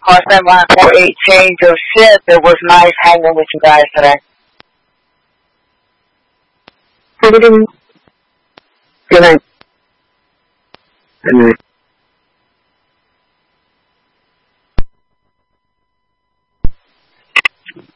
Carson Line 418, Joe Ship. It was nice hanging with you guys today. Good night. Good night.